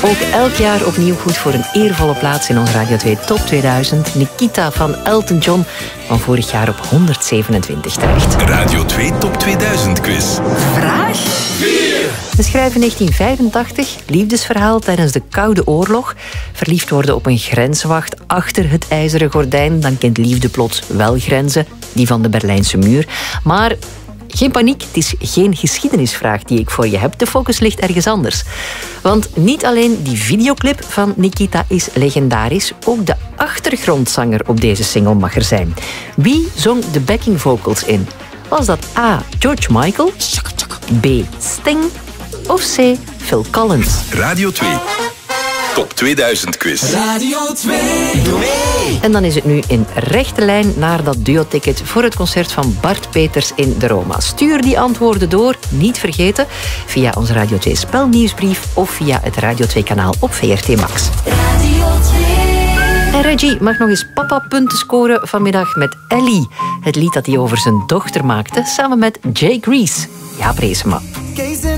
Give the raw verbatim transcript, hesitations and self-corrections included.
Ook elk jaar opnieuw goed voor een eervolle plaats in ons Radio twee Top tweeduizend. Nikita van Elton John van vorig jaar op honderdzevenentwintig terecht. Radio twee Top tweeduizend quiz. Vraag vier. We schrijven negentien vijfentachtig, liefdesverhaal tijdens de Koude Oorlog. Verliefd worden op een grenswacht achter het ijzeren gordijn. Dan kent liefde plots wel grenzen, die van de Berlijnse muur. Maar geen paniek, het is geen geschiedenisvraag die ik voor je heb. De focus ligt ergens anders. Want niet alleen die videoclip van Nikita is legendarisch, ook de achtergrondzanger op deze single mag er zijn. Wie zong de backing vocals in? Was dat A. George Michael, B. Sting of C. Phil Collins? Radio twee Top tweeduizend quiz. Radio twee. En dan is het nu in rechte lijn naar dat duo-ticket voor het concert van Bart Peters in de Roma. Stuur die antwoorden door, niet vergeten, via onze Radio twee spelnieuwsbrief of via het Radio twee kanaal op V R T Max. Radio twee. En Reggie mag nog eens papa-punten scoren vanmiddag met Ellie. Het lied dat hij over zijn dochter maakte, samen met Jay Grease. Ja, Breesema.